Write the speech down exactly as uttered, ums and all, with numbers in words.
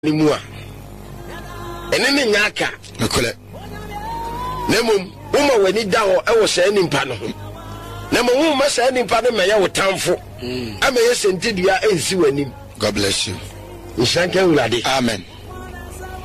ni mua ene ne nyaka ekole nemum uma wani dawo e wo sha nimpa no ho nemum uma sha nimpa no meye wo tamfo ama ye sentidua ensi wanim. God bless you. Inshanka urade. Amen.